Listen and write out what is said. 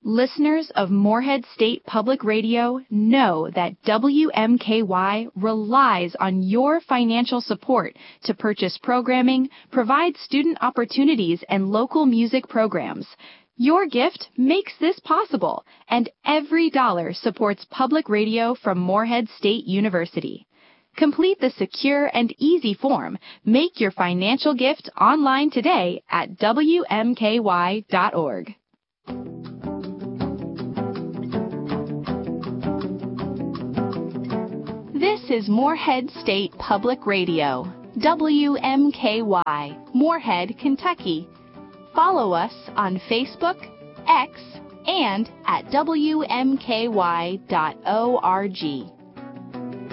Listeners of Morehead State Public Radio know that WMKY relies on your financial support to purchase programming, provide student opportunities, and local music programs. Your gift makes this possible, and every dollar supports public radio from Morehead State University. Complete the secure and easy form. Make your financial gift online today at WMKY.org. This is Morehead State Public Radio, WMKY, Morehead, Kentucky. Follow us on Facebook, X, and at WMKY.org.